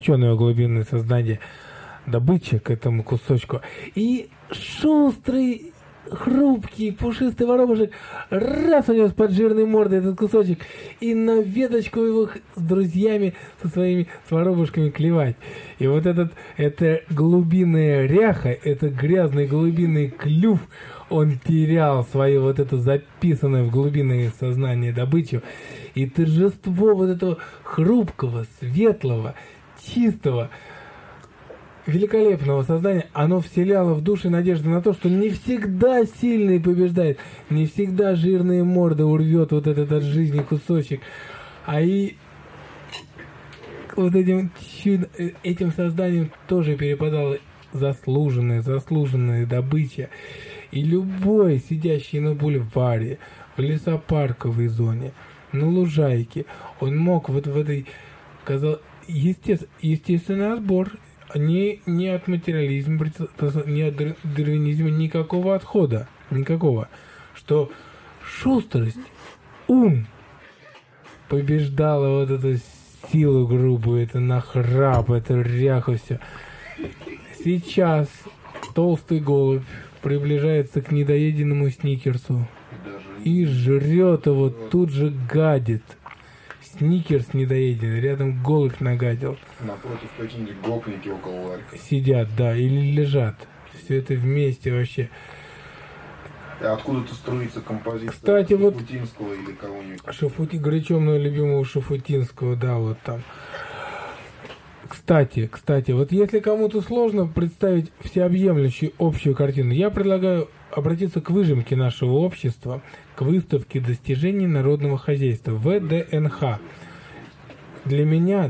включенное глубинное сознание добычи к этому кусочку. И шустрый, хрупкий, пушистый воробушек раз унес под жирной мордой этот кусочек и на веточку его с друзьями, со своими с воробушками клевать. И вот эта глубинная ряха, этот грязный глубинный клюв, он терял свою вот эту записанную в глубинное сознание добычу. И торжество вот этого хрупкого, светлого, чистого, великолепного сознания, оно вселяло в души надежду на то, что не всегда сильный побеждает, не всегда жирная морда урвет вот этот от жизни кусочек, а и вот этим созданием тоже перепадала заслуженная добыча. И любой, сидящий на бульваре, в лесопарковой зоне, на лужайке, он мог вот в этой, естественный отбор, не от материализма, не от дарвинизма, никакого отхода, никакого, что шустрость, ум побеждала вот эту силу грубую, это нахрап, это ряху, все. Сейчас толстый голубь приближается к недоеденному сникерсу и жрет его, тут же гадит. Сникерс недоеден, рядом голубь нагадил. Напротив какие-нибудь гопники около ларька. Сидят, да, или лежат. Все это вместе вообще. И откуда-то строится композиция, кстати, Шафутинского вот, или кого-нибудь. Горячо мной любимого Шафутинского, да, вот там. Кстати, вот если кому-то сложно представить всеобъемлющую общую картину, я предлагаю обратиться к выжимке нашего общества, к выставке достижений народного хозяйства, ВДНХ. Для меня,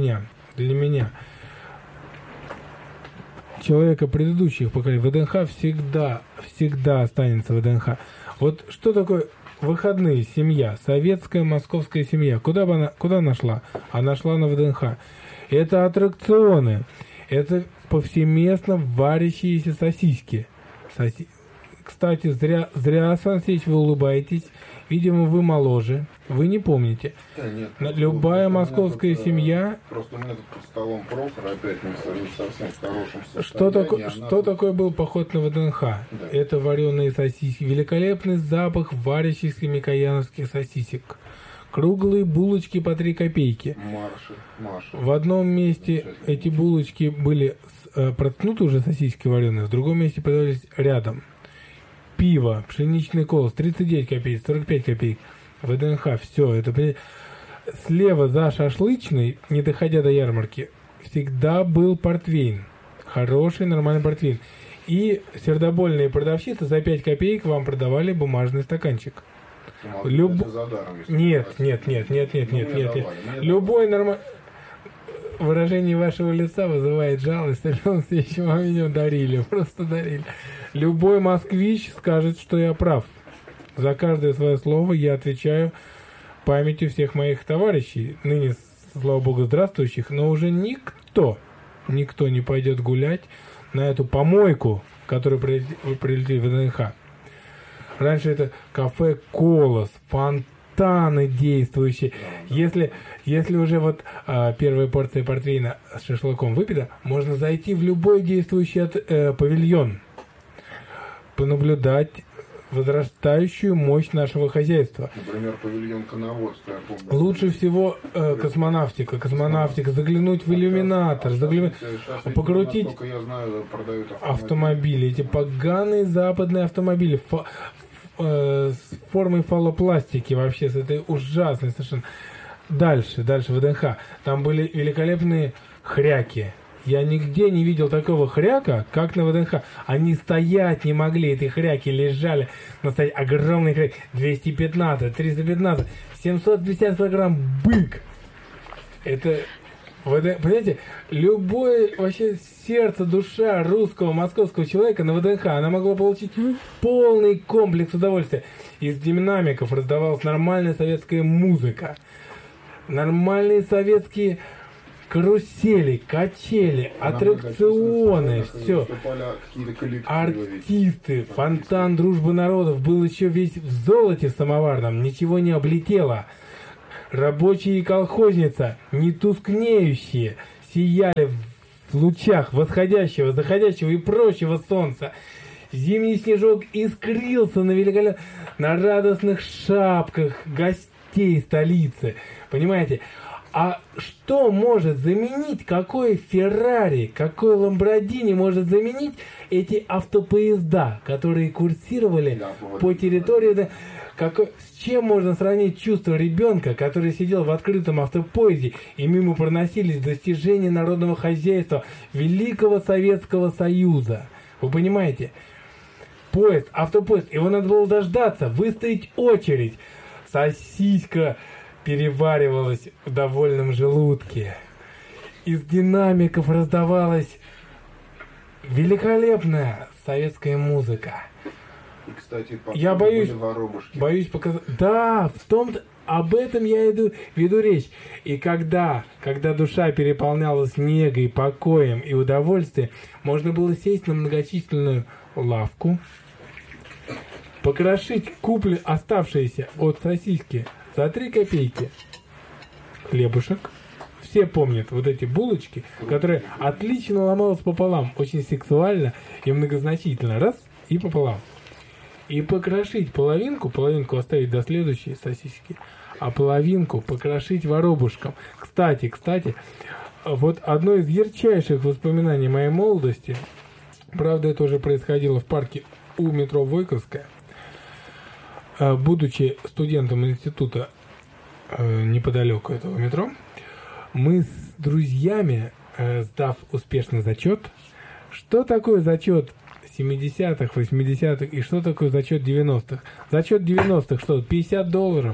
человека предыдущих поколений, ВДНХ всегда останется ВДНХ. Вот что такое выходные, семья, советская московская семья, куда она шла? Она шла на ВДНХ. Это аттракционы, это повсеместно варящиеся сосиски. Кстати, зря, Сан Саныч, вы улыбаетесь. Видимо, вы моложе. Вы не помните. Да, нет, любая московская семья... Просто у меня тут под столом Прохор опять не совсем в хорошем состоянии. Что такое был поход на ВДНХ? Да. Это вареные сосиски. Великолепный запах варящихся микояновских сосисек. Круглые булочки по 3 копейки. Маша. В одном месте эти булочки были проткнуты уже сосиски вареные, в другом месте подавались рядом. Пиво, пшеничный колос, 39 копеек, 45 копеек. ВДНХ, все. Это слева за шашлычной, не доходя до ярмарки, всегда был портвейн. Хороший, нормальный портвейн. И сердобольные продавщицы за 5 копеек вам продавали бумажный стаканчик. Нет. Любой нормальный... Выражение вашего лица вызывает жалость, Александр Алексеевич, вам меня дарили, просто дарили. Любой москвич скажет, что я прав. За каждое свое слово я отвечаю памятью всех моих товарищей, ныне, слава богу, здравствующих, но уже никто не пойдет гулять на эту помойку, которую прилетит в ВДНХ. Раньше это кафе «Колос», фонтаны действующие. Если уже вот первая порция портвейна с шашлыком выпита, можно зайти в любой действующий павильон, понаблюдать возрастающую мощь нашего хозяйства. Например, павильон коноводства. Лучше всего космонавтика, заглянуть в иллюминатор, покрутить автомобили, эти поганые западные автомобили с формой фалопластики, вообще, с этой ужасной совершенно. Дальше ВДНХ. Там были великолепные хряки. Я нигде не видел такого хряка, как на ВДНХ. Они стоять не могли, эти хряки лежали. Огромный хряк. 215, 315, 750 килограмм бык. Это, понимаете, любое вообще сердце, душа русского, московского человека на ВДНХ, она могла получить полный комплекс удовольствия. Из динамиков раздавалась нормальная советская музыка. Нормальные советские карусели, качели, аттракционы, все. Артисты, фонтан дружбы народов был еще весь в золоте самоварном, ничего не облетело. Рабочие и колхозница, не тускнеющие, сияли в лучах восходящего, заходящего и прочего солнца. Зимний снежок искрился на радостных шапках гостей столицы. Понимаете? А что может заменить, какой Феррари, какой Ламборджини может заменить эти автопоезда, которые курсировали по территории... С чем можно сравнить чувство ребенка, который сидел в открытом автопоезде и мимо проносились достижения народного хозяйства Великого Советского Союза? Вы понимаете? Поезд, автопоезд, его надо было дождаться, выстоять очередь. Сосиска переваривалась в довольном желудке. Из динамиков раздавалась великолепная советская музыка. И, кстати, я боюсь показать. Да, об этом я веду речь. И когда душа переполнялась негой, покоем и удовольствием, можно было сесть на многочисленную лавку, покрошить оставшиеся от сосиски за 3 копейки хлебушек. Все помнят вот эти булочки, которые отлично ломалась пополам, очень сексуально и многозначительно. Раз, и пополам. И покрошить половинку оставить до следующей сосиски, а половинку покрошить воробушком. Кстати, вот одно из ярчайших воспоминаний моей молодости, правда, это уже происходило в парке у метро Войковская, будучи студентом института неподалеку этого метро, мы с друзьями, сдав успешно зачет, что такое зачет 70-х, 80-х и что такое зачет 90-х? Зачет 90-х что? $50.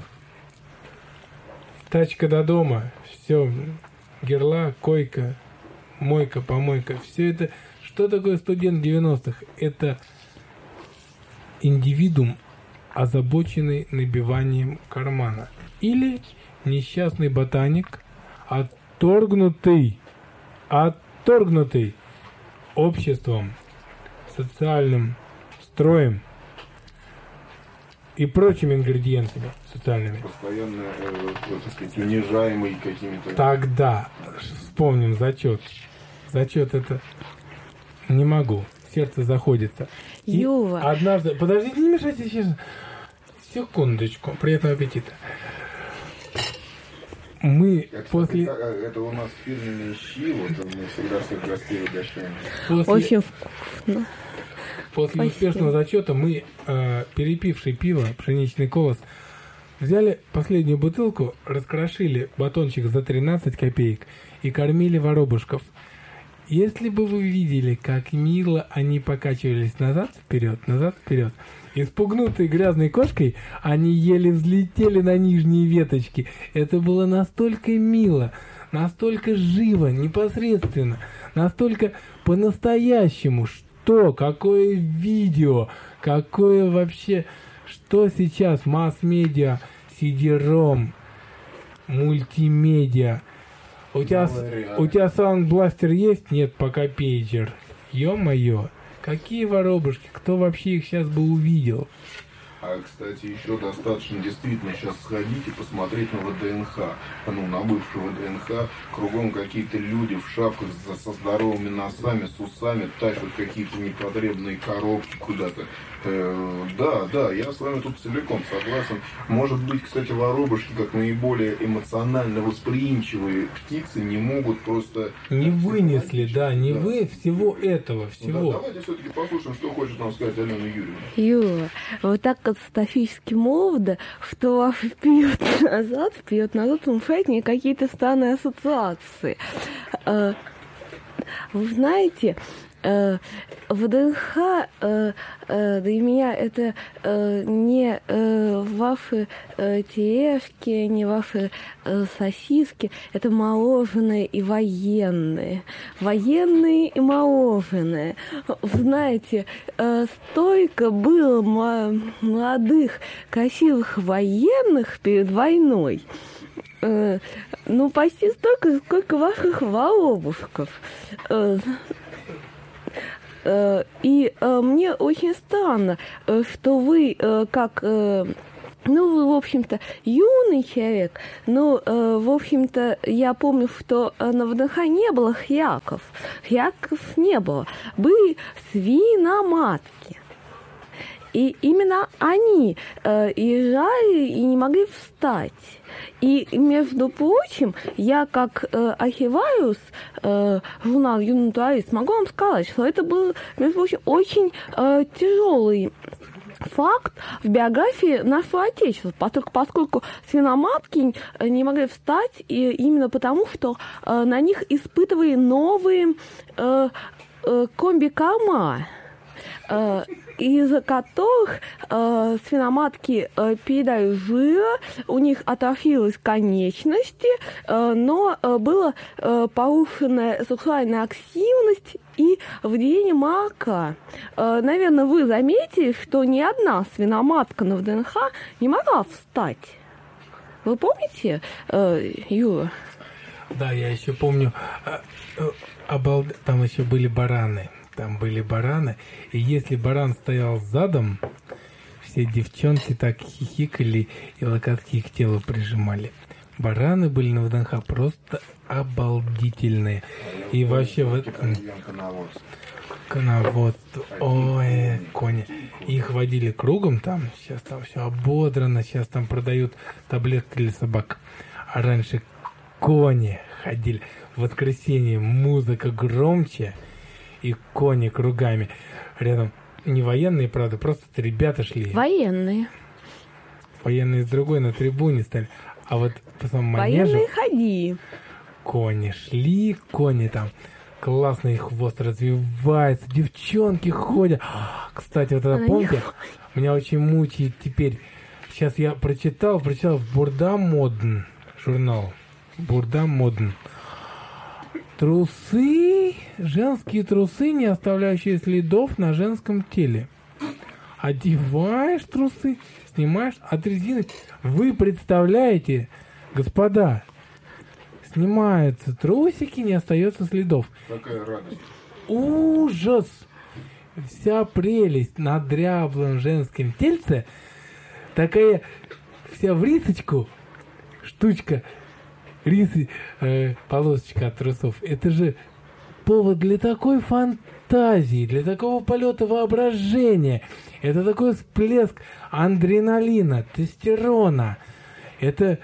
Тачка до дома, все, герла, койка, мойка, помойка, все это. Что такое студент 90-х? Это индивидуум, озабоченный набиванием кармана. Или несчастный ботаник, отторгнутый обществом, социальным строем и прочими ингредиентами социальными. Постоянно, так сказать, унижаемый какими-то... Тогда вспомним зачет. Зачет это... Не могу. Сердце заходится. Юва. Однажды... Подождите, не мешайте сейчас. Секундочку. Приятного аппетита. Мы после... Это у нас фирменные щи, вот мы всегда всех гостей угощаем. Очень вкусно. После успешного зачета мы, перепивший пиво, пшеничный колос, взяли последнюю бутылку, раскрошили батончик за 13 копеек и кормили воробушков. Если бы вы видели, как мило они покачивались назад-вперед, испугнутые грязной кошкой, они еле взлетели на нижние веточки. Это было настолько мило, настолько живо, непосредственно, настолько по-настоящему. Что? Какое видео? Какое вообще... Что сейчас? Масс-медиа, CD-ROM, мультимедиа. У тебя саундбластер есть? Нет, пока пейджер. Ё-моё. Какие воробушки? Кто вообще их сейчас бы увидел? А, кстати, еще достаточно действительно сейчас сходить и посмотреть на ВДНХ. Ну, на бывшую ВДНХ. Кругом какие-то люди в шапках со здоровыми носами, с усами, тащат какие-то непотребные коробки куда-то. Да, я с вами тут целиком согласен. Может быть, кстати, воробушки, как наиболее эмоционально восприимчивые птицы, не могут просто... Не вынесли, вы всего этого, всего. Ну, да, давайте все-таки послушаем, что хочет нам сказать Алена Юрьевна. Юра, вы так катастрофически молоды, что вас вперед назад, внушает мне какие-то странные ассоциации. Вы знаете... ВДНХ для меня это не ваши тележки, не ваши сосиски, это мороженое и военные. Военные и мороженое. Знаете, столько было молодых, красивых военных перед войной. Ну, почти столько, сколько ваших воробушков. И мне очень странно, что вы, как Ну, вы, в общем-то, юный человек, но, в общем-то, я помню, что на ВДНХ не было хряков. Хряков не было. Были свиноматки. И именно они езжали и не могли встать. И, между прочим, я как архивариус журнала «Юный натуралист» могу вам сказать, что это был, между прочим, очень тяжелый факт в биографии нашего Отечества, поскольку свиноматки не могли встать и именно потому, что на них испытывали новые комби-корма, из-за которых свиноматки передали жира, у них атрофировались конечности, но была повышенная сексуальная активность и выделение молока. Наверное, вы заметили, что ни одна свиноматка на ВДНХ не могла встать. Вы помните, Юра? Да, я еще помню, там еще были бараны. Там были бараны, и если баран стоял задом, все девчонки так хихикали и локотки к телу прижимали. Бараны были на ВДНХ просто обалдительные. И вообще вот коноводство, ой, кони. Их водили кругом там, сейчас там все ободрано, сейчас там продают таблетки для собак. А раньше кони ходили. В воскресенье музыка громче, и кони кругами. Рядом не военные, правда, просто ребята шли. Военные. Военные с другой на трибуне стали. А вот по самому манежу... Военные ходи. Кони шли, кони там. Классный хвост развивается, девчонки ходят. Кстати, вот это помните? Меня очень мучает теперь. Сейчас я прочитал в Бурда Модн журнал. Бурда Модн. Трусы, женские трусы, не оставляющие следов на женском теле. Одеваешь трусы, снимаешь от резины. Вы представляете, господа, снимаются трусики, не остается следов. Какая радость. Ужас! Вся прелесть на дряблом женском тельце, такая вся в рисочку, штучка, полосочка от трусов. Это же повод для такой фантазии, для такого полета воображения. Это такой всплеск адреналина, тестостерона. Это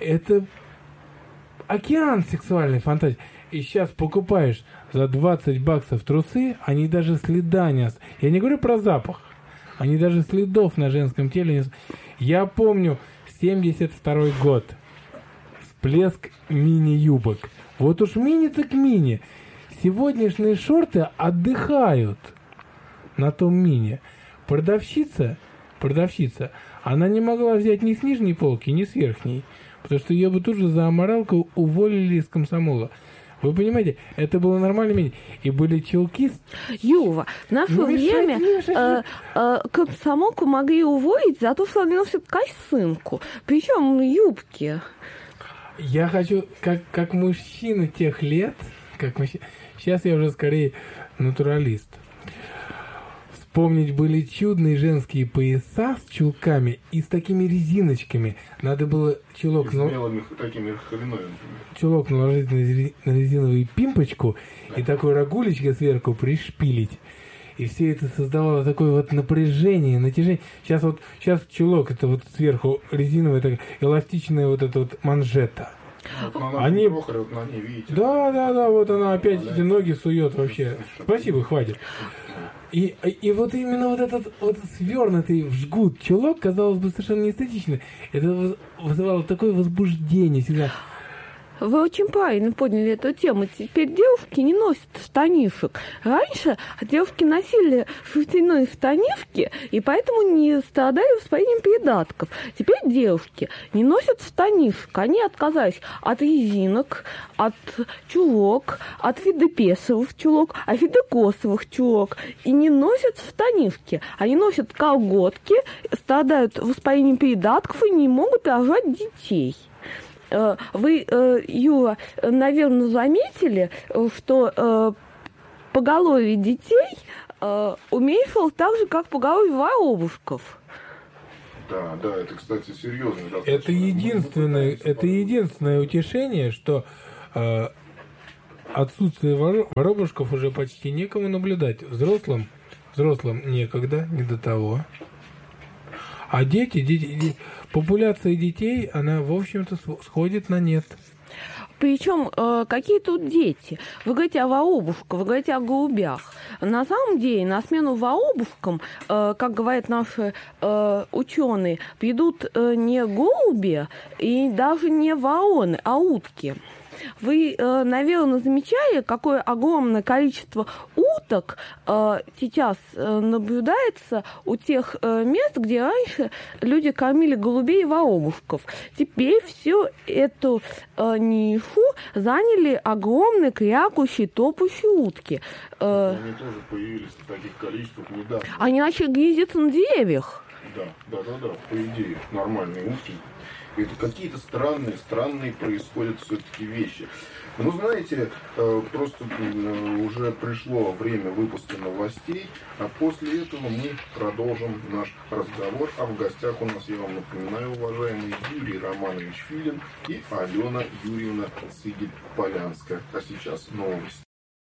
океан сексуальной фантазии. И сейчас покупаешь за $20 трусы, они даже следа не оставляют. Я не говорю про запах. Они даже следов на женском теле не оставляют. Я помню 72-й год. Всплеск мини-юбок. Вот уж мини так мини. Сегодняшние шорты отдыхают на том мини. Продавщица, она не могла взять ни с нижней полки, ни с верхней. Потому что ее бы тут же за аморалку уволили из комсомола. Вы понимаете, это было нормально мини. И были чулки... Юва, в наше время комсомолку могли уволить за то, что они носят косынку. Причем юбки. Я хочу, как мужчина тех лет, сейчас я уже скорее натуралист. Вспомнить были чудные женские пояса с чулками и с такими резиночками. Надо было чулок наложить на резиновую пимпочку и такой рогулечкой сверху пришпилить. И все это создавало такое вот напряжение, натяжение. Сейчас чулок, это вот сверху резиновая, такая эластичная вот эта вот манжета. Они... видите? Да, вот она опять эти ноги сует вообще. Спасибо, хватит. И вот именно вот этот вот свернутый в жгут чулок, казалось бы, совершенно неэстетичный. Это вызывало такое возбуждение всегда. Вы очень правильно подняли эту тему. Теперь девушки не носят штанишек. Раньше девушки носили шерстяные штанишки, и поэтому не страдали воспалением придатков. Теперь девушки не носят штанишек. Они отказались от резинок, от чулок, от фидепесовых чулок, от фидекосовых чулок. И не носят штанишки. Они носят колготки, страдают воспалением придатков и не могут рожать детей. Вы, Юра, наверное, заметили, что поголовье детей уменьшилось так же, как поголовье воробушков. Да, да, это, кстати, серьезно. Это единственное утешение, что отсутствие воробушков уже почти некому наблюдать. Взрослым некогда, не до того. А дети, популяция детей, она, в общем-то, сходит на нет. Причем, какие тут дети? Вы говорите о воробушках, вы говорите о голубях. На самом деле, на смену воробушкам, как говорят наши ученые, придут не голуби и даже не вороны, а утки. Вы, наверное, замечали, какое огромное количество уток сейчас наблюдается у тех мест, где раньше люди кормили голубей и воробушков. Теперь всю эту нишу заняли огромные крякающие, топающие утки. Они тоже появились в таких количествах недавно. Они начали гнездиться на деревьях. Да, по идее, нормальные утки. Это какие-то странные происходят все-таки вещи. Ну, знаете, просто уже пришло время выпуска новостей, а после этого мы продолжим наш разговор. А в гостях у нас, я вам напоминаю, уважаемый Юрий Романович Филин и Алена Юрьевна Цигель-Полянская. А сейчас новости.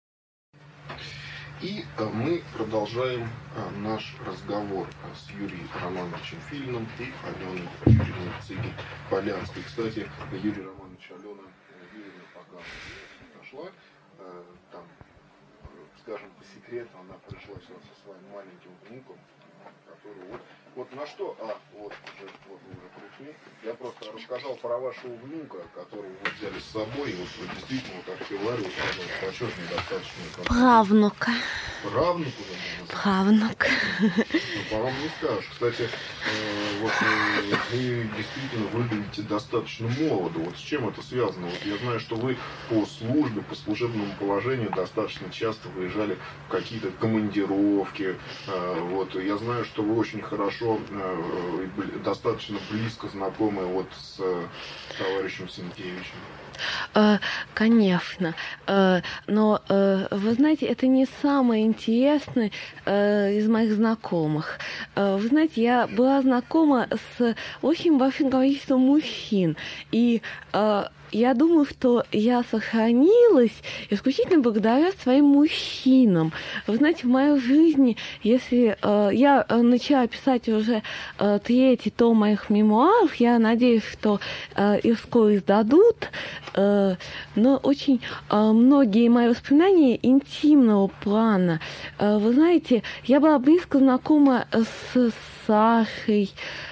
И мы продолжаем наш разговор с Юрием Романовичем Филиным и Аленой Юрьевной Цигель-Полянской. Кстати, Юрий Романович, Алена Юрьевна пока нашла. Там, скажем, по секрету, она пришла сюда со своим маленьким внуком, который вот на что... вот вы уже пришли. Я просто рассказал про вашего внука, которого вы взяли с собой. И вот вы действительно, как ты говорил, почетный достаточно. Правнука. Правнук уже? Правнук. Ну, по-моему, не скажешь. Кстати, вот вы действительно выглядите достаточно молодо. Вот с чем это связано? Вот я знаю, что вы по службе, по служебному положению достаточно часто выезжали в какие-то командировки. Вот я знаю, что вы очень хорошо, достаточно близко знакомы вот с товарищем Сенкевичем. Конечно. Но, вы знаете, это не самое интересное из моих знакомых. Вы знаете, я была знакома с очень большим количеством мужчин. И я думаю, что я сохранилась исключительно благодаря своим мужчинам. Вы знаете, в моей жизни, если я начала писать уже третий том моих мемуаров, я надеюсь, что их скоро издадут, но очень многие мои воспоминания интимного плана. Вы знаете, я была близко знакома с Сашей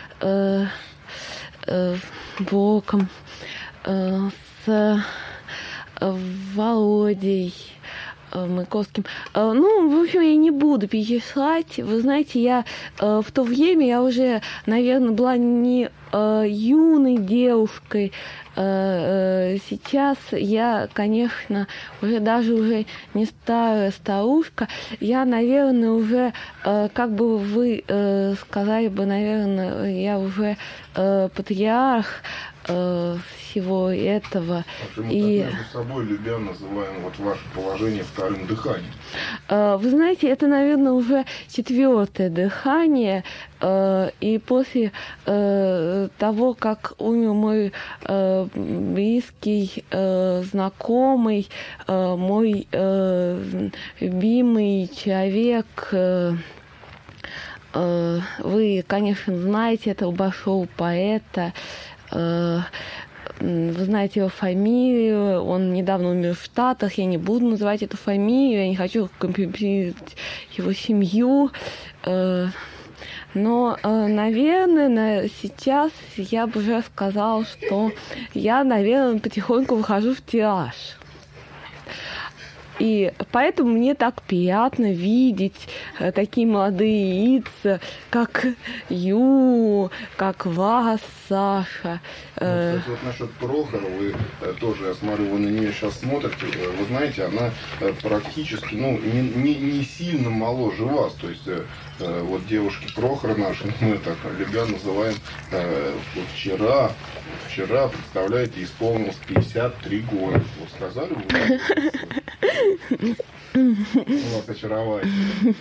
Боком, с Володей Маяковским. Ну, в общем, я не буду перечислять. Вы знаете, я в то время, я уже, наверное, была не юной девушкой. Сейчас я, конечно, уже не старая старушка. Я, наверное, уже, как бы вы сказали бы, наверное, я уже патриарх всего этого. Мы и так между собой любя называем вот ваше положение вторым дыханием. Вы знаете, это, наверное, уже четвертое дыхание. И после того, как умер мой близкий, знакомый, мой любимый человек, вы, конечно, знаете этого большого поэта, вы знаете его фамилию, он недавно умер в Штатах, я не буду называть эту фамилию, я не хочу компрометировать его семью, но, наверное, сейчас я бы уже сказала, что я, наверное, потихоньку выхожу в тираж. И поэтому мне так приятно видеть такие молодые лица, как как вас, Саша. Кстати, вот насчет Прохора, вы тоже, я смотрю, вы на нее сейчас смотрите, вы знаете, она практически, не сильно моложе вас, то есть вот девушки Прохора наши, мы так любя называем, вчера, представляете, исполнилось 53 года. Вот сказали вы? У вас очаровательно.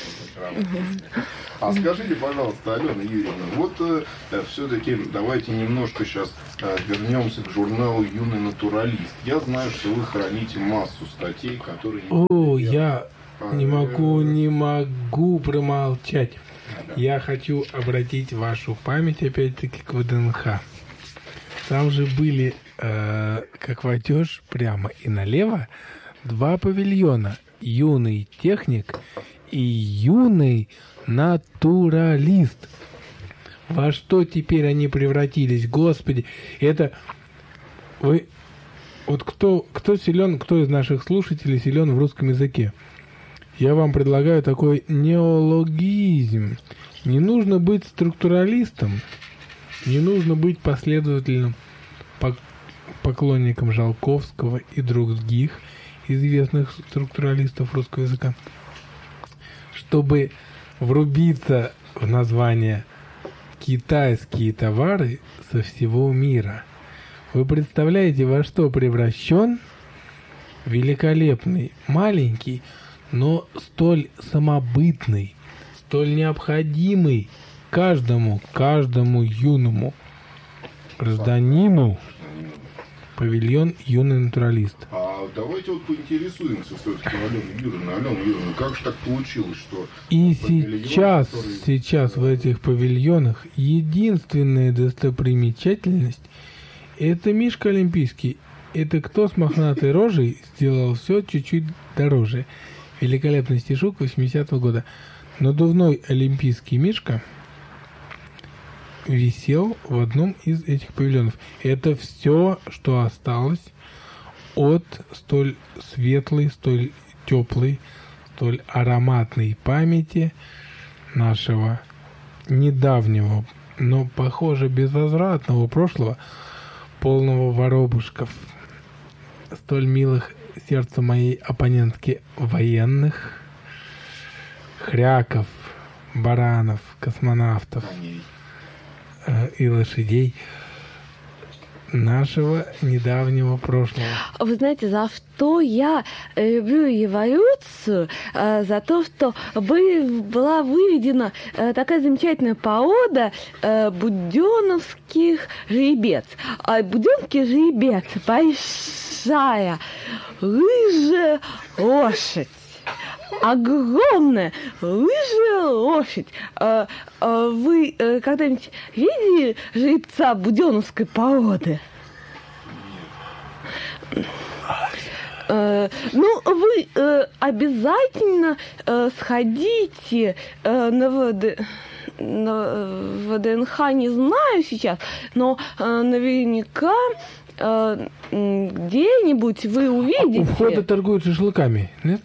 А скажите, пожалуйста, Алена Юрьевна, вот все-таки давайте немножко сейчас вернемся к журналу «Юный натуралист». Я знаю, что вы храните массу статей, которые... Я не могу промолчать. Я хочу обратить вашу память опять-таки к ВДНХ. Там же были, как войдешь прямо и налево, 2 павильона. Юный техник и юный натуралист. Во что теперь они превратились, Господи? Это вы... Вот кто силен, кто из наших слушателей силен в русском языке? Я вам предлагаю такой неологизм. Не нужно быть структуралистом, не нужно быть последовательным поклонником Жалковского и других известных структуралистов русского языка, чтобы врубиться в название «Китайские товары со всего мира». Вы представляете, во что превращен великолепный, маленький, но столь самобытный, столь необходимый каждому юному гражданину павильон «Юный натуралист». А давайте вот поинтересуемся все-таки, Алена Юрьевна, как же так получилось, что... И сейчас в этих павильонах единственная достопримечательность — это Мишка Олимпийский. Это кто с мохнатой рожей сделал все чуть-чуть дороже. Великолепный стишок 80-го года. Надувной олимпийский Мишка висел в одном из этих павильонов. Это все, что осталось от столь светлой, столь теплой, столь ароматной памяти нашего недавнего, но, похоже, безвозвратного прошлого, полного воробушков, столь милых сердцу моей оппонентки военных, хряков, баранов, космонавтов и лошадей нашего недавнего прошлого. Вы знаете, за что я люблю эволюцию? За то, что была выведена такая замечательная порода буденовских жеребец. Буденовский жеребец — большая, рыжая лошадь. Огромная рыжая лошадь. Вы когда-нибудь видели жеребца буденовской породы? Вы обязательно сходите на ВДНХ, не знаю сейчас, но наверняка где-нибудь вы увидите. У входа торгуют шашлыками, нет?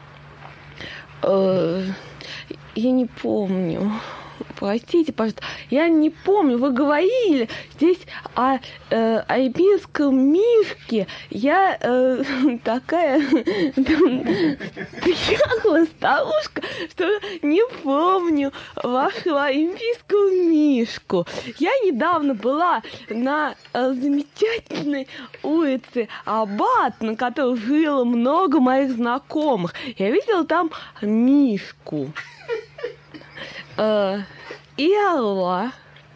Я не помню. Простите, пожалуйста. Я не помню. Вы говорили здесь о олимпийском мишке. Я такая дряхлая старушка, что не помню вашего олимпийского мишку. Я недавно была на замечательной улице Аббат, на которой жило много моих знакомых. Я видела там мишку. И орла.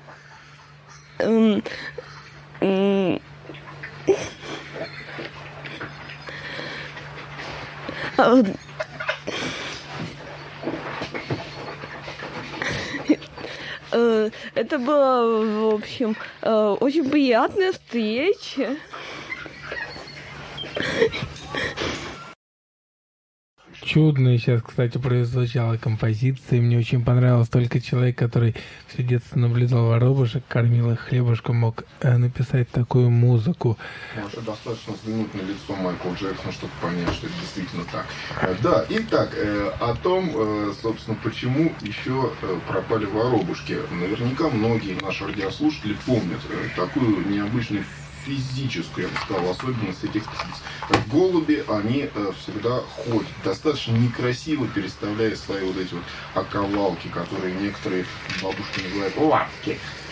Это была, в общем, очень приятная встреча. Чудная сейчас, кстати, прозвучала композиция. Мне очень понравилось. Только человек, который все детство наблюдал воробушек, кормил их хлебушком, мог написать такую музыку. Уже достаточно взглянуть на лицо Майкла Джексона, чтобы понять, что это действительно так. Да, итак, о том, собственно, почему еще пропали воробушки. Наверняка многие наши радиослушатели помнят такую необычную физическую, я бы сказал, особенность этих птиц. Голуби, они всегда ходят, достаточно некрасиво переставляя свои вот эти вот оковалки, которые некоторые бабушки называют лапки.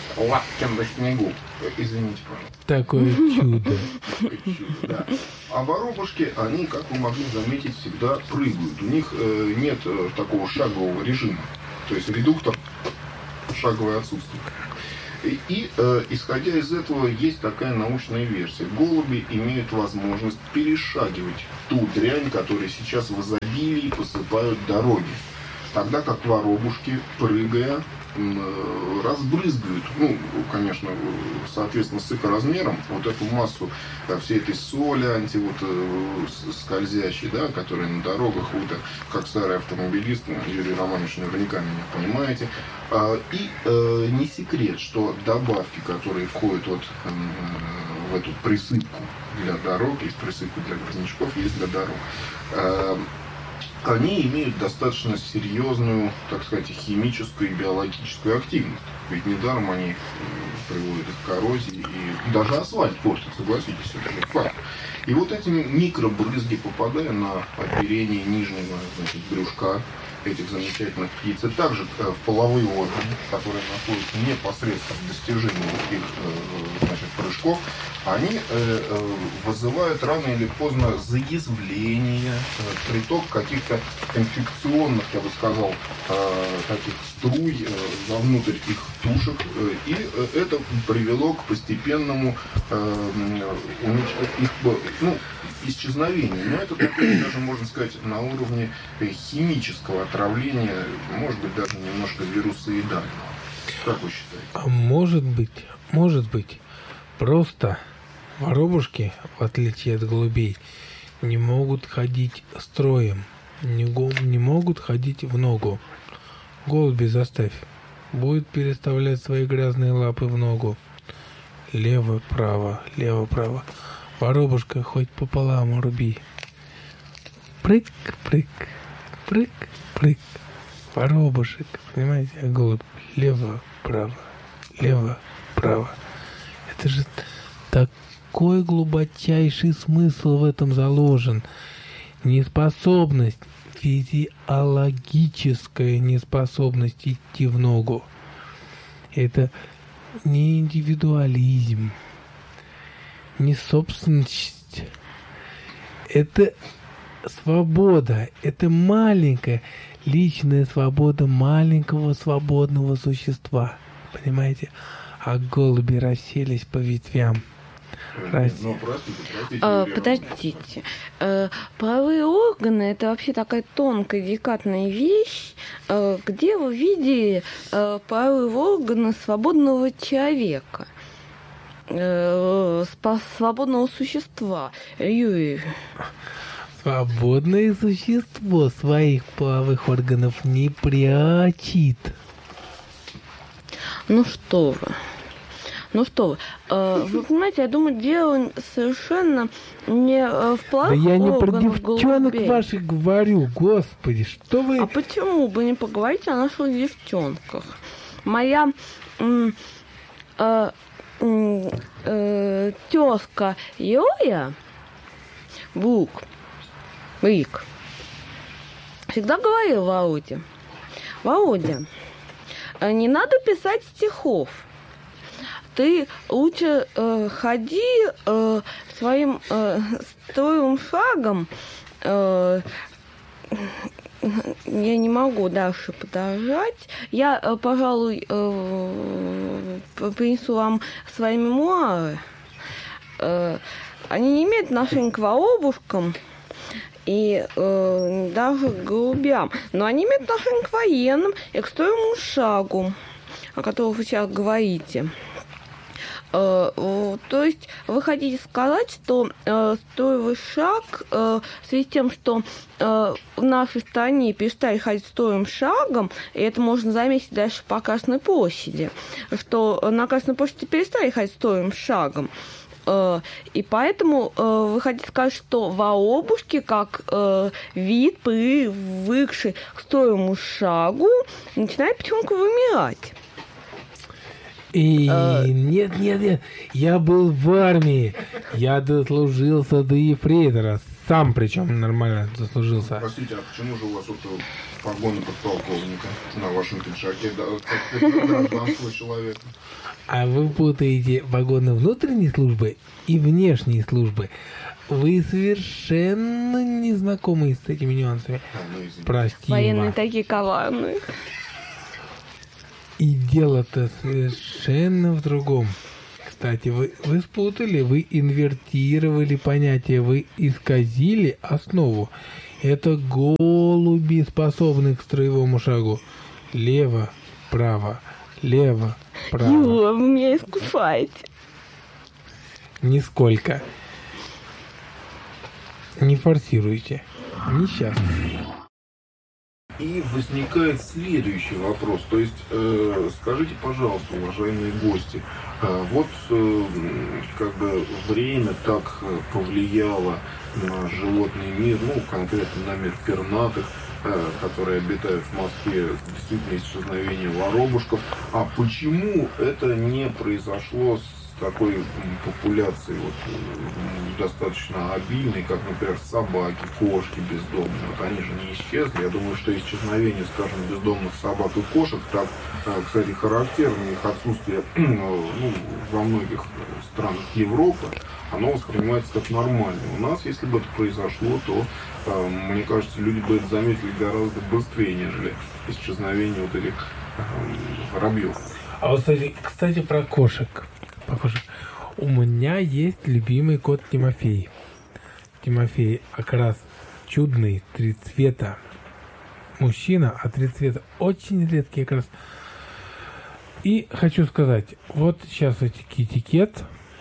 лаптем на снегу. Извините, пожалуйста. Такое чудо. Да. А воробушки, они, как вы могли заметить, всегда прыгают. У них нет такого шагового режима. То есть редуктор шаговое отсутствие. И исходя из этого, есть такая научная версия. Голуби имеют возможность перешагивать ту дрянь, которую сейчас в изобилии посыпают дороги. Тогда как воробушки, прыгая, разбрызгивают, ну, конечно, соответственно, с их размером, вот эту массу всей этой соли скользящей, да, которая на дорогах, вы как старый автомобилист, Юрий Романович, наверняка меня понимаете. И не секрет, что добавки, которые входят вот в эту присыпку для дорог, есть присыпка для грузнячков, есть для дорог, они имеют достаточно серьезную, так сказать, химическую и биологическую активность. Ведь недаром они приводят к коррозии, и даже асфальт портит, согласитесь, это же факт. И вот эти микробрызги, попадая на оперение нижнего, значит, брюшка этих замечательных птиц, и также в половые органы, которые находятся непосредственно в достижении их, значит, прыжков, они вызывают рано или поздно заязвление, приток каких-то инфекционных, я бы сказал, таких струй вовнутрь их тушек, и это привело к постепенному исчезновению. Но это такое, даже можно сказать, на уровне химического отравления, может быть, даже немножко вирусоидального. Как вы считаете? А может быть, просто воробушки, в отличие от голубей, не могут ходить строем, не могут ходить в ногу. Голуби заставь, будет переставлять свои грязные лапы в ногу. Лево-право, лево-право. Воробушка хоть пополам руби. Прыг-прыг, прыг-прыг. Воробушек, понимаете, а голубь лево-право, лево-право. Это же такой глубочайший смысл в этом заложен. Неспособность, физиологическая неспособность идти в ногу. Это не индивидуализм, не собственность. Это свобода, это маленькая личная свобода маленького свободного существа. Понимаете? А голуби расселись по ветвям. Подождите. Половые органы – это вообще такая тонкая, деликатная вещь. Где вы видели половые органы свободного человека? Свободного существа? Юрий. Свободное существо своих половых органов не прячет. Ну что вы. Вы понимаете, я думаю, дело совершенно не в половых Да я не про органах девчонок голубей. ваших говорю, господи, что вы... А почему бы не поговорить о наших девчонках? Моя тёзка Юля Брик всегда говорила Володя, не надо писать стихов. Ты лучше ходи своим строевым шагом. Я не могу дальше продолжать. Я, пожалуй, принесу вам свои мемуары. Они не имеют отношения к воробушкам и даже к голубям, но они имеют отношение к военным и к строевому шагу, о котором вы сейчас говорите. То есть вы хотите сказать, что строевый шаг в связи с тем, что в нашей стране перестали ходить строевым шагом, и это можно заметить дальше по Красной площади, что на Красной площади перестали ходить строевым шагом. И поэтому вы хотите сказать, что воробушки, как вид, привыкший к строевому шагу, начинает потихоньку вымирать. И нет, я был в армии, я дослужился до ефрейтора, Сам причем нормально заслужился. Простите, а почему же у вас вот погоны подполковника на вашем пиджаке, да, как гражданского человека? А вы путаете погоны внутренней службы и внешней службы. Вы совершенно не знакомы с этими нюансами. Прости. Военные такие коварные. И дело-то совершенно в другом. Кстати, вы спутали, вы инвертировали понятие, вы исказили основу. Это голуби, способны к строевому шагу. Лево, право, лево, право. Юра, вы меня искушаете. Нисколько. Не форсируйте. Несчастный. И возникает следующий вопрос. То есть, скажите, пожалуйста, уважаемые гости, вот как бы время так повлияло на животный мир, ну, конкретно на мир пернатых, которые обитают в Москве, действительно исчезновение воробушков. А почему это не произошло с такой популяцией вот, достаточно обильной, как, например, собаки, кошки бездомные? Вот они же не исчезли. Я думаю, что исчезновение, скажем, бездомных собак и кошек, так, кстати, характерно их отсутствие во многих странах Европы, оно воспринимается как нормально. У нас, если бы это произошло, то, мне кажется, люди бы это заметили гораздо быстрее, нежели исчезновение вот этих воробьев. А вот, кстати, про кошек. У меня есть любимый кот Тимофей. Тимофей как раз чудный, 3 цвета. Мужчина, а 3 цвета очень редкий как раз. И хочу сказать, вот сейчас эти китикет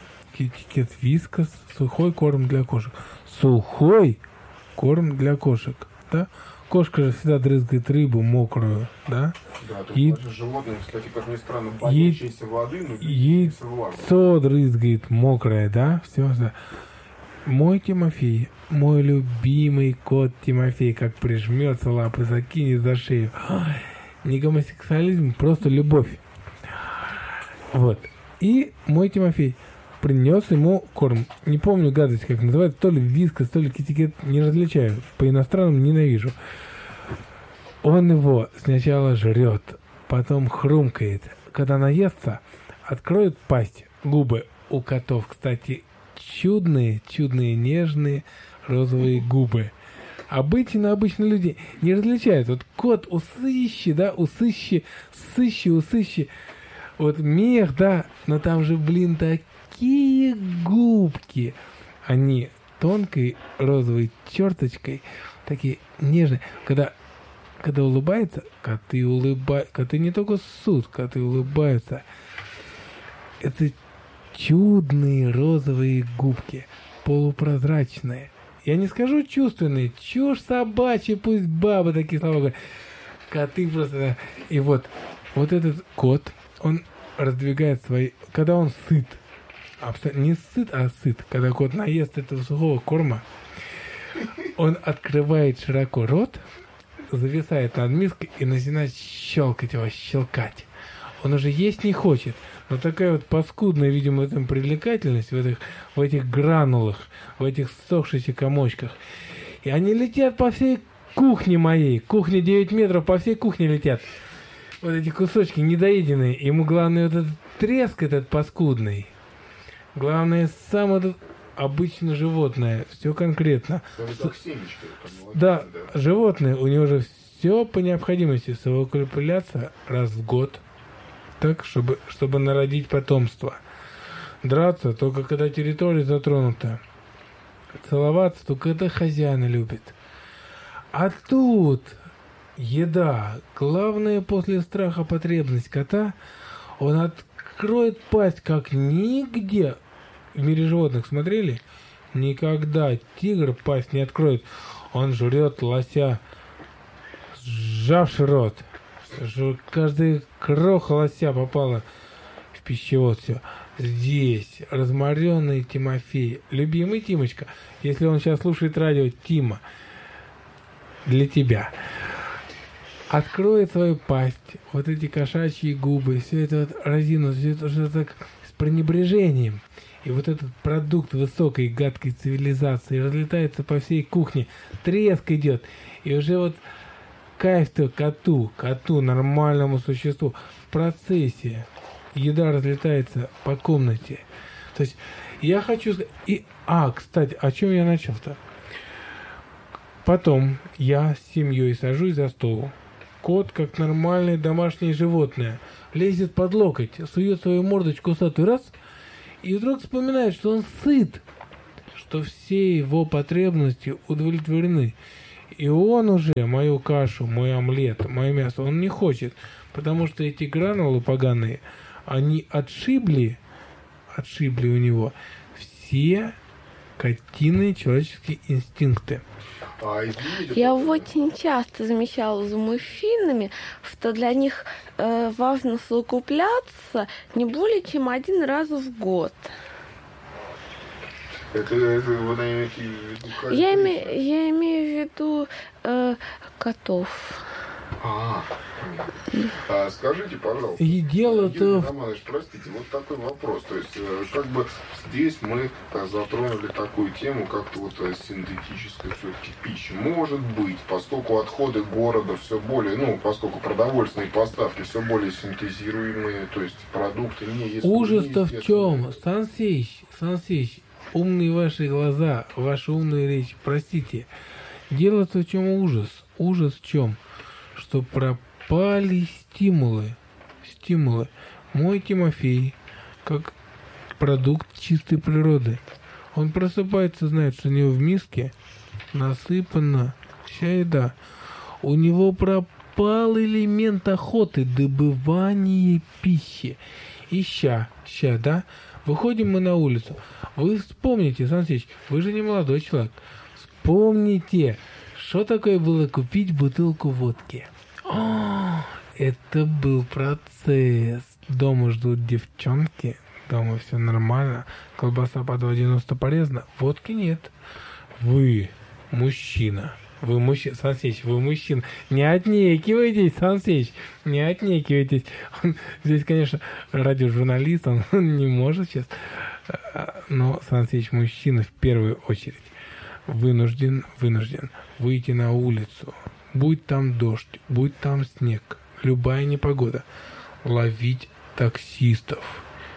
Вискас, сухой корм для кошек. Сухой корм для кошек, да? Кошка же всегда дрызгает рыбу мокрую, да? Да, то есть животные, кстати, как ни странно, боящиеся воды, но боящиеся влаги. Яйцо дрызгает мокрое, да? Все, да. Мой Тимофей, мой любимый кот Тимофей, как прижмется, лапы закинет за шею. Ой, не гомосексуализм, просто любовь. Вот. И мой Тимофей принес ему корм. Не помню гадость, как называется. То ли Вискас, то ли китикет. Не различаю. По иностранным ненавижу. Он его сначала жрет, потом хрумкает. Когда наестся, откроет пасть. Губы у котов, кстати, чудные, нежные розовые губы. Обычно люди не различают. Вот кот усыщи, да, усыщи. Вот мех, да, но там же, блин, такие губки. Они тонкой розовой черточкой, такие нежные. Когда улыбается, коты не только ссут, коты улыбаются. Это чудные розовые губки, полупрозрачные. Я не скажу чувственные, чушь собачья, пусть бабы такие слова говорят. Коты просто... И вот этот кот, он раздвигает свои... Когда он сыт, не сыт, а сыт, когда кот наест этого сухого корма, он открывает широко рот, зависает над миской и начинает щелкать. Он уже есть не хочет, но такая вот паскудная, видимо, этом привлекательность в этих гранулах, в этих ссохшихся комочках. И они летят по всей кухне моей. Кухня 9 метров, по всей кухне летят. Вот эти кусочки недоеденные. Ему главное вот этот треск этот паскудный. Главное, сам этот обычно животное. Все конкретно. Да, животное, у него же все по необходимости совокупляться раз в год. Так, чтобы народить потомство. Драться только когда территория затронута. Целоваться только когда хозяина любит. А тут еда. Главная после страха потребность кота. Он откроет пасть как нигде. В мире животных смотрели? Никогда тигр пасть не откроет. Он жрет лося, сжавший рот. Каждая кроха лося попала в пищевод. Все. Здесь разморенный Тимофей, любимый Тимочка, если он сейчас слушает радио, Тима, для тебя, откроет свою пасть, вот эти кошачьи губы, все это вот разину, все это уже так с пренебрежением. И вот этот продукт высокой гадкой цивилизации разлетается по всей кухне. Треск идет. И уже вот кайф-то коту, нормальному существу. В процессе еда разлетается по комнате. То есть я хочу сказать... кстати, о чем я начал-то? Потом я с семьей сажусь за стол. Кот, как нормальное домашнее животное, лезет под локоть, сует свою мордочку усатый раз, и вдруг вспоминает, что он сыт, что все его потребности удовлетворены. И он уже мою кашу, мой омлет, мое мясо, он не хочет, потому что эти гранулы поганые, они отшибли у него все котиные человеческие инстинкты. Я очень часто замечала за мужчинами, что для них важно совокупляться не более чем 1 раз в год. Это вы имеете в виду? Я имею в виду котов. Скажите, пожалуйста, И дело-то... Юрий Романович, простите, вот такой вопрос. То есть, как бы здесь мы затронули такую тему, как вот синтетическая все-таки пища. Может быть, поскольку отходы города все более, поскольку продовольственные поставки все более синтезируемые, то есть продукты не есть... Ужас-то в чем? Сан Сеич, умные ваши глаза, ваша умная речь, простите. Дело-то в чем ужас? Ужас в чем? Что пропали стимулы. Мой Тимофей, как продукт чистой природы, он просыпается, знает, что у него в миске насыпана вся еда. У него пропал элемент охоты, добывания пищи. И ща, да? Выходим мы на улицу. Вы вспомните, Сан Сеич, вы же не молодой человек. Вспомните, что такое было купить бутылку водки. Это был процесс. Дома ждут девчонки, дома все нормально, колбаса по 2,90 полезна, водки нет. Вы мужчина. Сан Сеич, вы мужчина. Не отнекивайтесь, Сан Сеич, не отнекивайтесь. Здесь, конечно, радиожурналист, он не может сейчас. Но Сан Сеич мужчина в первую очередь. Вынужден выйти на улицу. Будь там дождь, будь там снег, любая непогода. Ловить таксистов.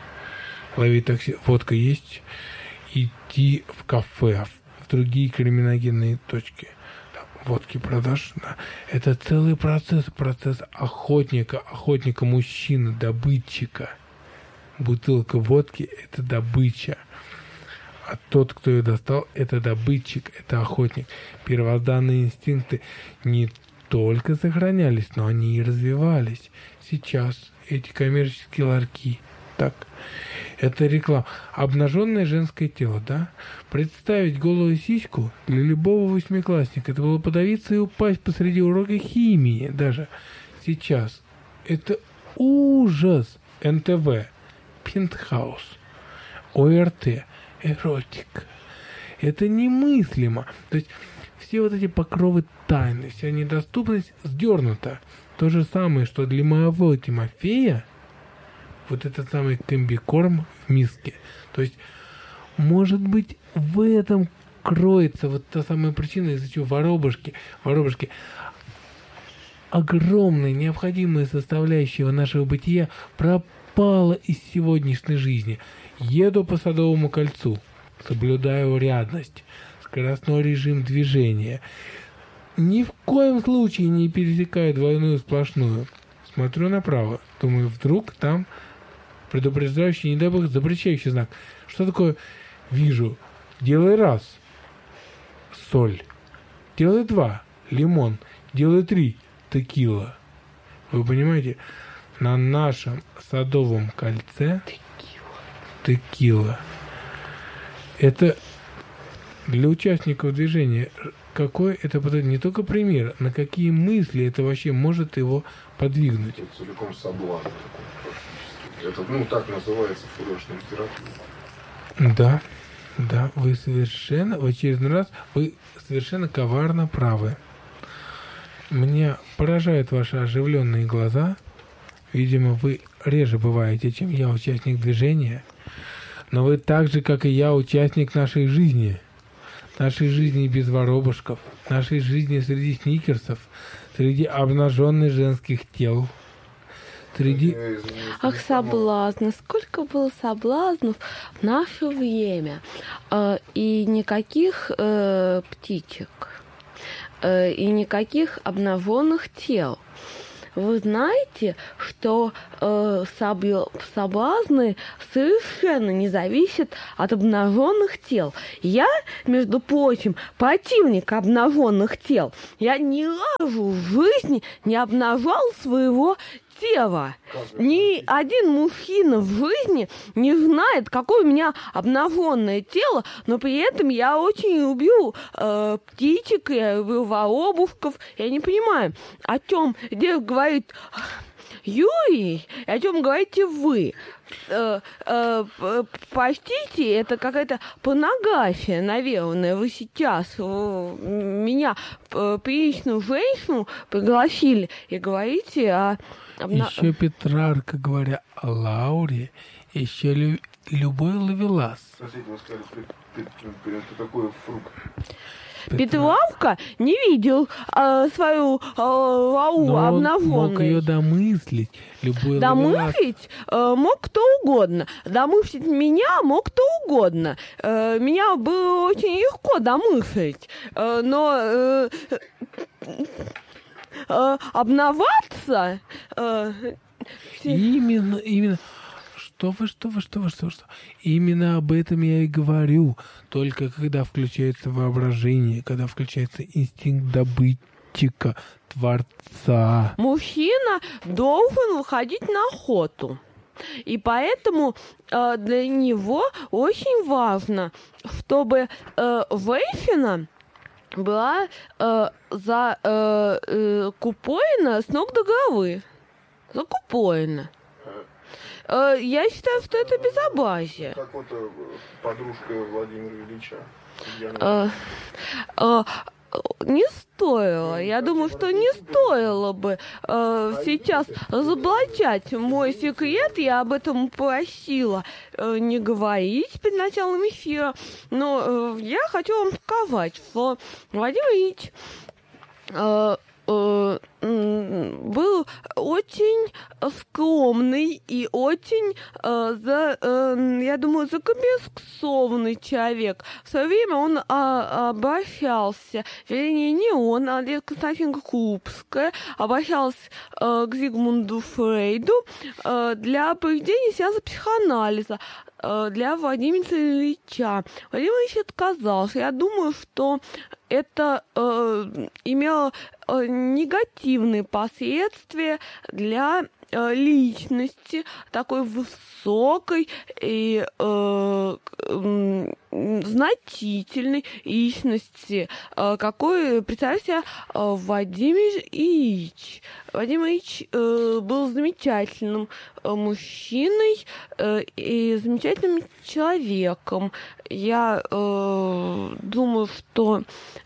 Водка есть. Идти в кафе, в другие криминогенные точки. Водки продаж. Да. Это целый процесс охотника, мужчины, добытчика. Бутылка водки – это добыча. А тот, кто ее достал, это добытчик, это охотник. Первозданные инстинкты не только сохранялись, но они и развивались. Сейчас эти коммерческие ларьки. Так, это реклама. Обнаженное женское тело, да? Представить голую сиську для любого 8-классника. Это было подавиться и упасть посреди урока химии даже. Сейчас это ужас. НТВ, Пентхаус, ОРТ, эротик. Это немыслимо. То есть все вот эти покровы тайны, вся недоступность сдернута. То же самое, что для моего Тимофея вот этот самый комбикорм в миске. То есть, может быть, в этом кроется вот та самая причина, из-за чего воробушки огромная необходимая составляющая нашего бытия пропала из сегодняшней жизни. Еду по Садовому кольцу, соблюдаю урядность, скоростной режим движения. Ни в коем случае не пересекаю двойную сплошную. Смотрю направо, думаю, вдруг там предупреждающий, не дай бог, запрещающий знак. Что такое? Вижу. Делай раз. Соль. Делай 2. Лимон. Делай 3. Текила. Вы понимаете? На нашем Садовом кольце текила. Это для участников движения. Какой это не только пример, на какие мысли это вообще может его подвигнуть. Это целиком соблазн. Это, так называется в художественной литературе. Да, вы совершенно, в очередной раз, вы совершенно коварно правы. Меня поражают ваши оживленные глаза. Видимо, вы реже бываете, чем я, участник движения. Но вы так же, как и я, участник нашей жизни. Нашей жизни без воробушков. Нашей жизни среди сникерсов. Среди обнаженных женских тел. Среди... Ах, соблазны, сколько было соблазнов в наше время. И никаких птичек, и никаких обнаженных тел. Вы знаете, что соблазны совершенно не зависят от обнаженных тел. Я, между прочим, противник обнаженных тел. Я ни разу в жизни не обнажал своего тела. Ни один мужчина в жизни не знает, какое у меня обнаженное тело, но при этом я очень люблю птичек, я люблю воробушков. Я не понимаю, о чем здесь говорит Юрий, о чем говорите вы. Простите, это какая-то порнография, наверное. Вы сейчас меня, приличную женщину, пригласили и говорите о... Еще Петрарка, говоря о Лауре, еще любой Ловелас. Простите, вы сказали, это такой фрукт. Петрарка не видел свою Лауру обнаженной. Мог ее домыслить. Любой домыслить мог кто угодно. Домыслить меня мог кто угодно. Меня было очень легко домыслить. Но обноваться... Именно. Что вы. Именно об этом я и говорю. Только когда включается воображение, когда включается инстинкт добытчика, творца. Мужчина должен выходить на охоту. И поэтому для него очень важно, чтобы женщина была закупорена с ног до головы. Закупорена. Я считаю, что это безобразие. Как вот подружка Владимира Ильича. Не стоило. Я думаю, что не стоило бы сейчас разоблачать мой секрет. Я об этом просила не говорить перед началом эфира. Но я хочу вам сказать, что Владимир Ильич был очень скромный и очень, я думаю, закомплексованный человек. В свое время он обращался, вернее, не он, а Лена Константиновна Крупская, обращался к Зигмунду Фрейду для проведения сеанса психоанализа для Владимира Ильича. Владимир Ильич отказался. Я думаю, что это имело негативные последствия для личности, такой высокой и значительной личности, какой представляет себя Владимир Ильич. Владимир Ильич был замечательным мужчиной и замечательным человеком. Я думаю, что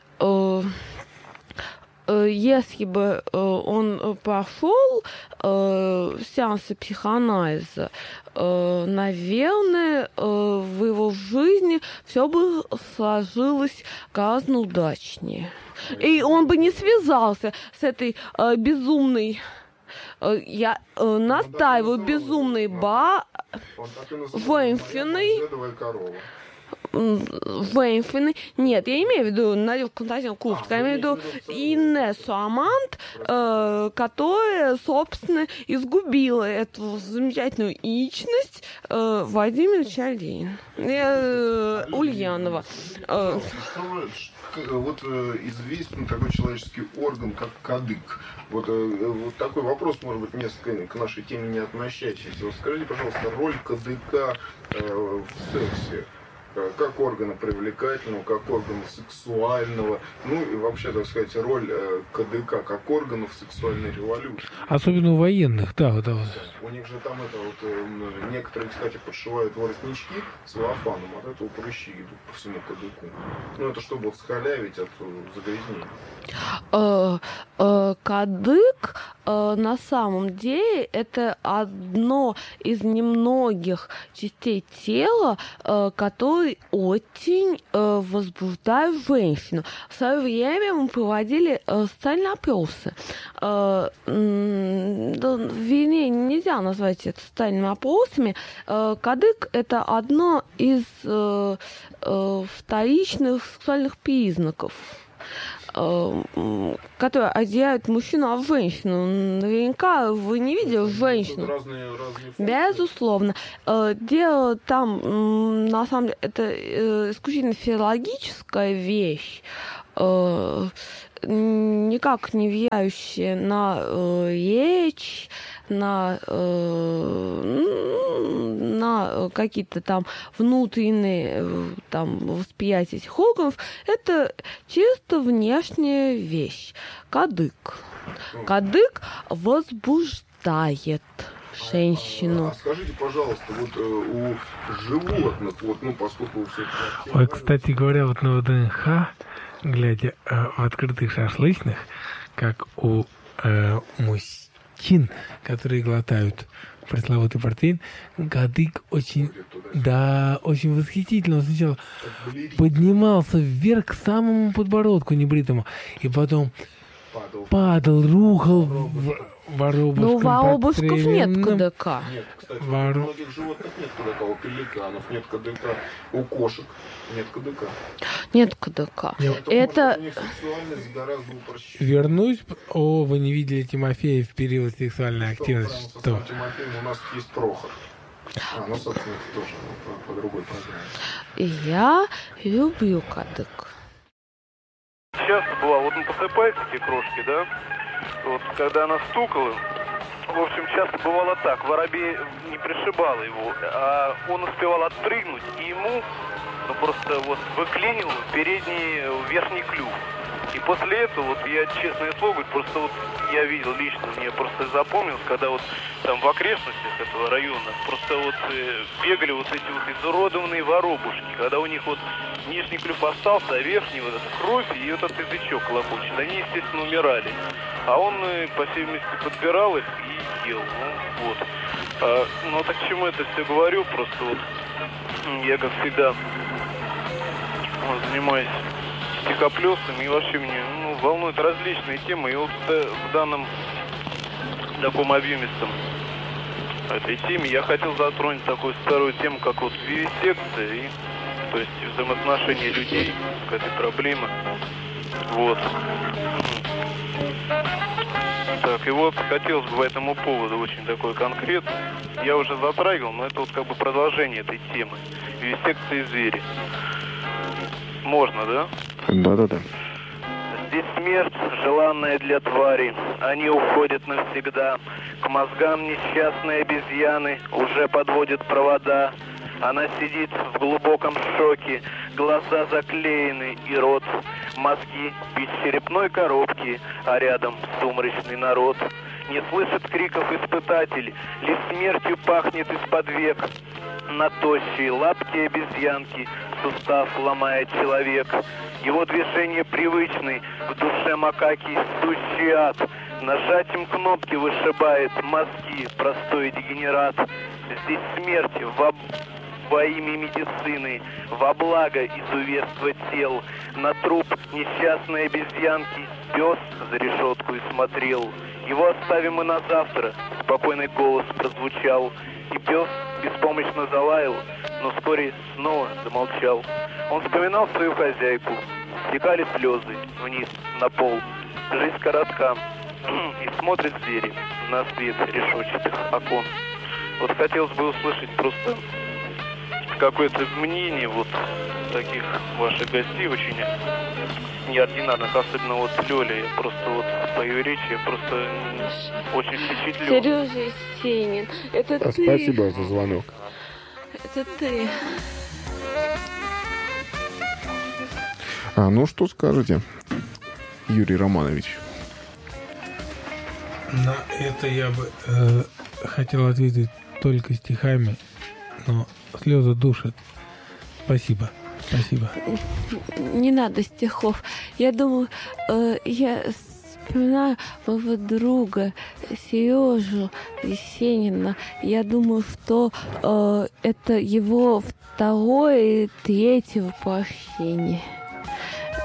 если бы он прошел сеансы психоанализа, наверное, в его жизни все бы сложилось гораздо удачнее. И он бы не связался с этой безумной, я настаиваю, безумной женщиной. Нет, я имею в виду Надежду Константиновну Крупскую, я имею в виду Инессу Амант, которая, собственно, изгубила эту замечательную личность Владимира Ильича Ульянова. Вот известен такой человеческий орган, как кадык. Вот такой вопрос, может быть, несколько к нашей теме не относящийся. Вот скажите, пожалуйста, роль кадыка в сексе. Как органа привлекательного, как органа сексуального, ну и вообще, так сказать, роль КДК как органа в сексуальной революции. Особенно у военных, да. У них же там некоторые, кстати, подшивают воротнички целлофаном, от этого прыщи идут по всему КДКу. Ну это чтобы схалявить от загрязнения. Кадык на самом деле это одно из немногих частей тела, которые очень возбуждают женщину. В свое время мы проводили социальные опросы. Вернее, нельзя назвать это социальными опросами. Кадык – это одно из вторичных сексуальных признаков, которые отделяют мужчину от женщины. Наверняка вы не видели женщину. Разные Безусловно. Дело там, на самом деле, это исключительно физиологическая вещь, никак не влияющая на речь, на какие-то там внутренние там восприятия этих органов. Это чисто внешняя вещь. Кадык. Кадык возбуждает женщину. А скажите, пожалуйста, вот у животных, вот, ну, поскольку у всех... Ой, кстати говоря, вот на ВДНХ, глядя в открытых шашлычных, как у мужчин, которые глотают пресловутый портвейн, кадык очень, да, очень восхитительно. Он сначала поднимался вверх к самому подбородку небритому, и потом падал, рухал воробушком. Но у воробушков нет КДК. Нет, кстати, у многих животных нет КДК, у пеликанов нет КДК, у кошек нет КДК. Нет КДК. Это... У них сексуальность гораздо упрощена. Вернусь. О, вы не видели Тимофея в период сексуальной активности? Что? Тимофеем у нас есть Прохор. Ну, собственно, это тоже по другой программе. Я люблю кадык. Часто бывало, вот он посыпает эти крошки, да? Вот когда она стукала, в общем, часто бывало так, воробей не пришибало его, а он успевал отпрыгнуть, и ему просто вот выклинил передний верхний клюв. И после этого, вот я, честное слово, говорю, просто вот я видел лично, мне просто запомнилось, когда вот там в окрестностях этого района просто вот бегали вот эти вот изуродованные воробушки, когда у них вот нижний клюв остался, а верхний вот кровь и вот этот язычок клокочет. Они, естественно, умирали. А он, по всей видимости, подбирал их и ел. Ну, вот. Ну, так к чему это все говорю? Просто вот я, как всегда, занимаюсь стихоплёсами, и вообще меня волнуют различные темы. И вот в данном таком объемистом этой теме я хотел затронуть такую старую тему, как вот вивисекция, и, то есть взаимоотношения людей к этой проблеме. Вот. Так, и вот хотелось бы по этому поводу очень такой конкретно. Я уже затрагивал, но это вот как бы продолжение этой темы. Вивисекция звери. Можно, да? Да-да-да. Здесь смерть, желанная для тварей. Они уходят навсегда. К мозгам несчастной обезьяны уже подводят провода. Она сидит в глубоком шоке, глаза заклеены и рот. Мозги без черепной коробки, а рядом сумрачный народ. Не слышит криков испытатель, лишь смертью пахнет из-под век. На тощие лапки обезьянки сустав ломает человек. Его движения привычны, в душе макаки сущий ад. Нажатием кнопки вышибает мозги простой дегенерат. Здесь смерть во имя медицины, во благо изуверства тел. На труп несчастной обезьянки пес за решетку и смотрел. Его оставим мы на завтра, спокойный голос прозвучал. И пес беспомощно залаял, но вскоре снова замолчал. Он вспоминал свою хозяйку. Стекали слезы вниз на пол. Жизнь коротка. И смотрят звери на свет решетчатых окон. Вот хотелось бы услышать просто какое-то мнение вот таких ваших гостей, очень неординарных, особенно вот Лёля. Я просто вот по ее речи я просто очень впечатлен. Сережа Сенин, это ты. Спасибо за звонок. Это ты. Ну что скажете, Юрий Романович? На это я бы хотел ответить только стихами, но слезы душат. Спасибо. Спасибо. Не надо стихов. Я думаю, я вспоминаю моего друга Сережу Есенина. Я думаю, что это его второе и третье воплощение.